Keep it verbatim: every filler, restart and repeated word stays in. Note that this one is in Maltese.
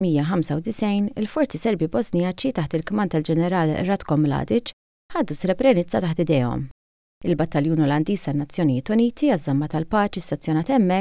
mija ħamsa u disgħin il-forzi Serbi Bosniaċi taħt il-kmand tal-ġeneral Ratko Mladic ħaddu Srebrenica taħt idejhom. Il-Battaljun Olandiż tan-Nazzjonijiet Uniti għaż-żamma tal-paċi stazzjonat hemmhekk